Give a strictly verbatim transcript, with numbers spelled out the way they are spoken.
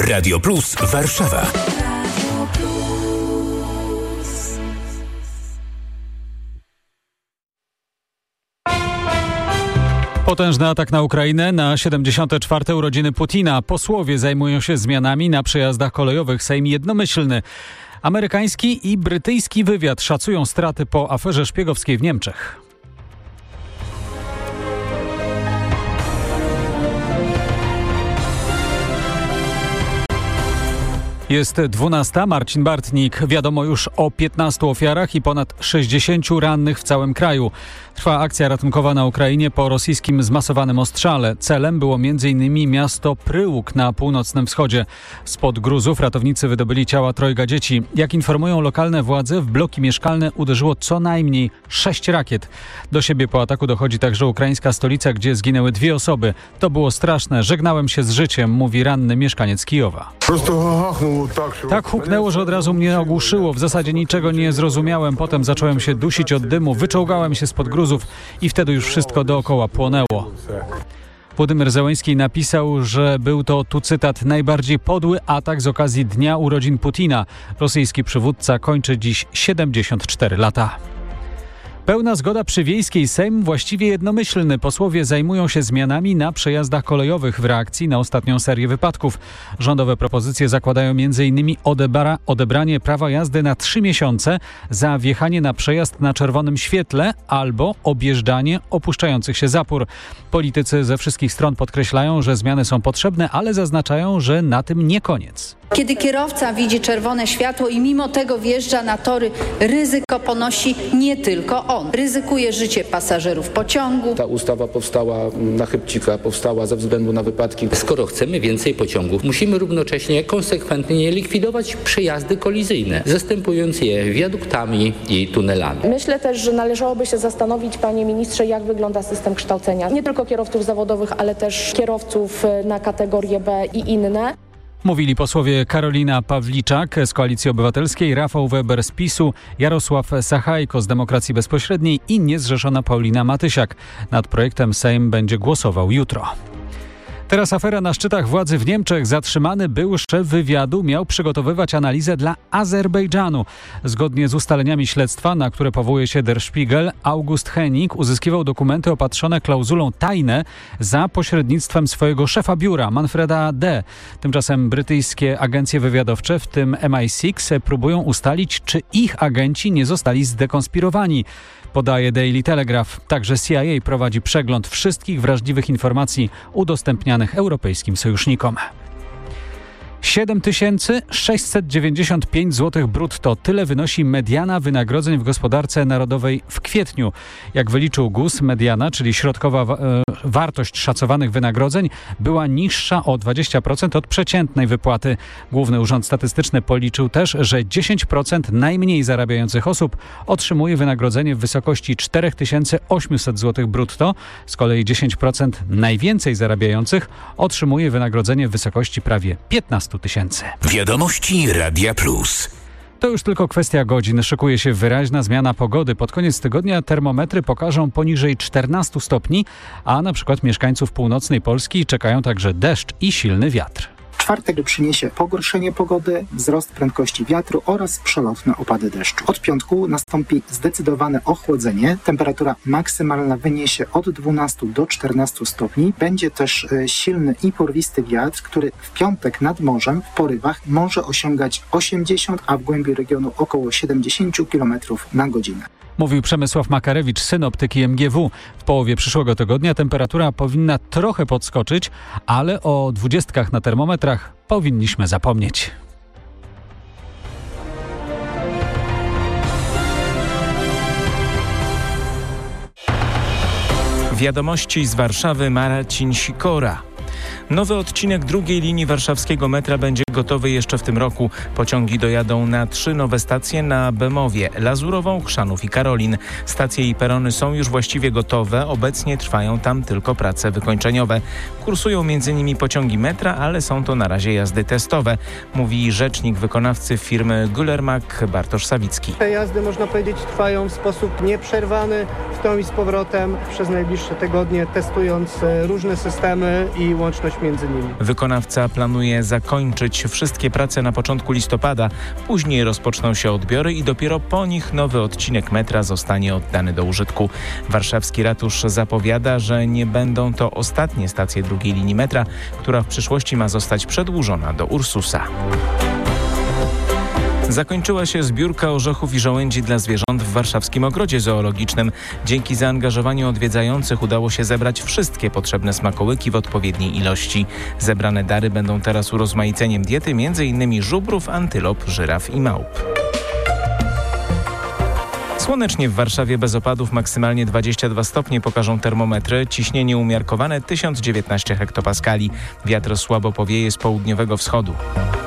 Radio Plus Warszawa. Potężny atak na Ukrainę na siedemdziesiąte czwarte urodziny Putina. Posłowie zajmują się zmianami na przejazdach kolejowych. Sejm jednomyślny. Amerykański i brytyjski wywiad szacują straty po aferze szpiegowskiej w Niemczech. Jest dwunasta. Marcin Bartnik. Wiadomo już o piętnastu ofiarach i ponad sześćdziesięciu rannych w całym kraju. Trwa akcja ratunkowa na Ukrainie po rosyjskim zmasowanym ostrzale. Celem było między innymi miasto Pryłuk na północnym wschodzie. Spod gruzów ratownicy wydobyli ciała trojga dzieci. Jak informują lokalne władze, w bloki mieszkalne uderzyło co najmniej sześć rakiet. Do siebie po ataku dochodzi także ukraińska stolica, gdzie zginęły dwie osoby. To było straszne. Żegnałem się z życiem, mówi ranny mieszkaniec Kijowa. Tak huknęło, że od razu mnie ogłuszyło. W zasadzie niczego nie zrozumiałem. Potem zacząłem się dusić od dymu. Wyczołgałem się spod gruzów i wtedy już wszystko dookoła płonęło. Władimir Zełenski napisał, że był to, tu cytat, najbardziej podły atak z okazji dnia urodzin Putina. Rosyjski przywódca kończy dziś siedemdziesiąt cztery lata. Pełna zgoda przy Wiejskiej. Sejm właściwie jednomyślny. Posłowie zajmują się zmianami na przejazdach kolejowych w reakcji na ostatnią serię wypadków. Rządowe propozycje zakładają między innymi odebra, odebranie prawa jazdy na trzy miesiące za wjechanie na przejazd na czerwonym świetle albo objeżdżanie opuszczających się zapór. Politycy ze wszystkich stron podkreślają, że zmiany są potrzebne, ale zaznaczają, że na tym nie koniec. Kiedy kierowca widzi czerwone światło i mimo tego wjeżdża na tory, ryzyko ponosi nie tylko on. Ryzykuje życie pasażerów pociągu. Ta ustawa powstała na chybcika, powstała ze względu na wypadki. Skoro chcemy więcej pociągów, musimy równocześnie konsekwentnie likwidować przejazdy kolizyjne, zastępując je wiaduktami i tunelami. Myślę też, że należałoby się zastanowić, panie ministrze, jak wygląda system kształcenia. Nie tylko kierowców zawodowych, ale też kierowców na kategorię B i inne. Mówili posłowie Karolina Pawliczak z Koalicji Obywatelskiej, Rafał Weber z PiSu, Jarosław Sachajko z Demokracji Bezpośredniej i niezrzeszona Paulina Matysiak. Nad projektem Sejm będzie głosował jutro. Teraz afera na szczytach władzy w Niemczech. Zatrzymany były szef wywiadu miał przygotowywać analizę dla Azerbejdżanu. Zgodnie z ustaleniami śledztwa, na które powołuje się Der Spiegel, August Hennig uzyskiwał dokumenty opatrzone klauzulą tajne za pośrednictwem swojego szefa biura, Manfreda D. Tymczasem brytyjskie agencje wywiadowcze, w tym M I sześć, próbują ustalić, czy ich agenci nie zostali zdekonspirowani. Podaje Daily Telegraph. Także C I A prowadzi przegląd wszystkich wrażliwych informacji udostępnianych europejskim sojusznikom. siedem tysięcy sześćset dziewięćdziesiąt pięć złotych brutto. Tyle wynosi mediana wynagrodzeń w gospodarce narodowej w kwietniu. Jak wyliczył G U S, mediana, czyli środkowa wa- e, wartość szacowanych wynagrodzeń, była niższa o dwadzieścia procent od przeciętnej wypłaty. Główny Urząd Statystyczny policzył też, że dziesięć procent najmniej zarabiających osób otrzymuje wynagrodzenie w wysokości cztery tysiące osiemset złotych brutto. Z kolei dziesięć procent najwięcej zarabiających otrzymuje wynagrodzenie w wysokości prawie piętnaście tysięcy. Wiadomości Radia Plus. To już tylko kwestia godzin. Szykuje się wyraźna zmiana pogody. Pod koniec tygodnia termometry pokażą poniżej czternastu stopni, a na przykład mieszkańców północnej Polski czekają także deszcz i silny wiatr. Czwartek przyniesie pogorszenie pogody, wzrost prędkości wiatru oraz przelotne opady deszczu. Od piątku nastąpi zdecydowane ochłodzenie. Temperatura maksymalna wyniesie od dwunastu do czternastu stopni. Będzie też silny i porwisty wiatr, który w piątek nad morzem w porywach może osiągać osiemdziesiąt, a w głębi regionu około siedemdziesiąt kilometrów na godzinę. Mówił Przemysław Makarewicz, synoptyk i M G W. W połowie przyszłego tygodnia temperatura powinna trochę podskoczyć, ale o dwudziestkach na termometrach powinniśmy zapomnieć. Wiadomości z Warszawy, Marcin Sikora. Nowy odcinek drugiej linii warszawskiego metra będzie gotowy jeszcze w tym roku. Pociągi dojadą na trzy nowe stacje na Bemowie, Lazurową, Chrzanów i Karolin. Stacje i perony są już właściwie gotowe. Obecnie trwają tam tylko prace wykończeniowe. Kursują między innymi pociągi metra, ale są to na razie jazdy testowe, mówi rzecznik wykonawcy firmy Güllermack Bartosz Sawicki. Te jazdy, można powiedzieć, trwają w sposób nieprzerwany, w tą i z powrotem przez najbliższe tygodnie, testując różne systemy i łącznie łączność między nimi. Wykonawca planuje zakończyć wszystkie prace na początku listopada. Później rozpoczną się odbiory i dopiero po nich nowy odcinek metra zostanie oddany do użytku. Warszawski ratusz zapowiada, że nie będą to ostatnie stacje drugiej linii metra, która w przyszłości ma zostać przedłużona do Ursusa. Zakończyła się zbiórka orzechów i żołędzi dla zwierząt w warszawskim ogrodzie zoologicznym. Dzięki zaangażowaniu odwiedzających udało się zebrać wszystkie potrzebne smakołyki w odpowiedniej ilości. Zebrane dary będą teraz urozmaiceniem diety między innymi żubrów, antylop, żyraf i małp. Słonecznie w Warszawie bez opadów, maksymalnie dwadzieścia dwa stopnie pokażą termometry, ciśnienie umiarkowane tysiąc dziewiętnaście hektopaskali. Wiatr słabo powieje z południowego wschodu.